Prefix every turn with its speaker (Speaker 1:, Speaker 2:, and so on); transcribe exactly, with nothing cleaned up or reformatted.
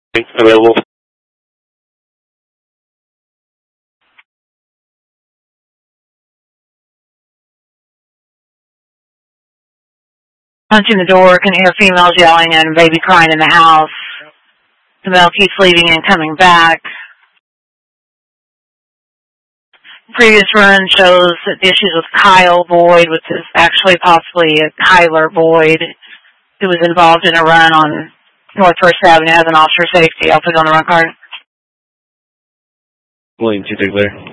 Speaker 1: Available.
Speaker 2: Punching the door, can hear females yelling and baby crying in the house. The male keeps leaving and coming back. Previous run shows that the issues with Kyle Boyd, which is actually possibly a Kyler Boyd, who was involved in a run on North First Avenue as an officer safety. I'll put it on the run card.
Speaker 1: William two three clear.